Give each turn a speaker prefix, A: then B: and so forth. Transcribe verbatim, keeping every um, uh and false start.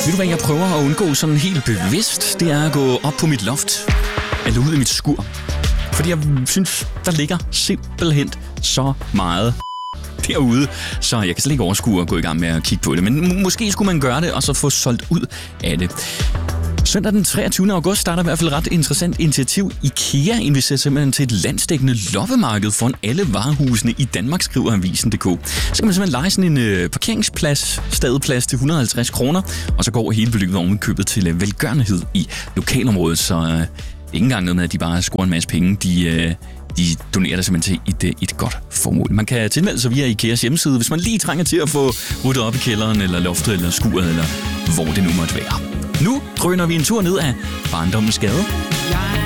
A: Ved du hvad, jeg prøver at undgå sådan helt bevidst? Det er at gå op på mit loft, eller ud i mit skur. Fordi jeg synes, der ligger simpelthen så meget derude, så jeg kan slet ikke overskue at gå i gang med at kigge på det. Men måske skulle man gøre det, og så få solgt ud af det. Søndag den treogtyvende august starter i hvert fald et ret interessant initiativ. IKEA inviterer simpelthen til et landsdækkende loppemarked foran alle varehusene i Danmark, skriver avisen punktum d k. Så kan man simpelthen leje sådan en øh, parkeringsplads, stadeplads til et hundrede og halvtreds kroner, og så går hele beløbet oven i købet til øh, velgørenhed i lokalområdet. Så øh, det er ikke engang noget med, at de bare scorer en masse penge. De, øh, de donerer det simpelthen til et, et godt formål. Man kan tilmelde sig via IKEAs hjemmeside, hvis man lige trænger til at få ryddet op i kælderen, eller loftet, eller skuret, eller hvor det nu måtte være. Nu drøner vi en tur ned af barndommens gade.
B: Jeg